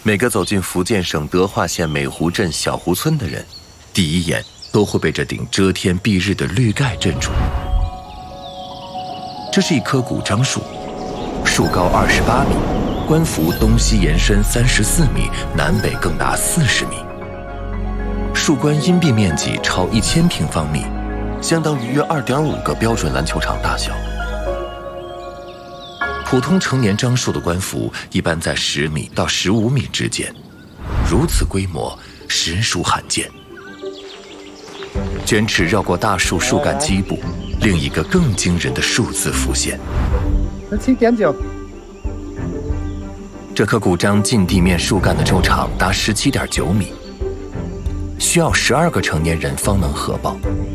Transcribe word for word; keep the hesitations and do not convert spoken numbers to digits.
每个走进福建省德化县美湖镇小湖村的人，第一眼都会被这顶遮天蔽日的绿盖镇住。这是一棵古樟树，树高二十八米，冠幅东西延伸三十四米，南北更达四十米。树冠阴蔽面积超一千平方米，相当于约二点五个标准篮球场大小。普通成年樟树的冠幅一般在十米到十五米之间，如此规模实属罕见。卷尺绕过大树树干基部，另一个更惊人的数字浮现。 七点九。 这棵古樟近地面树干的周长达十七点九米，需要十二个成年人方能合抱。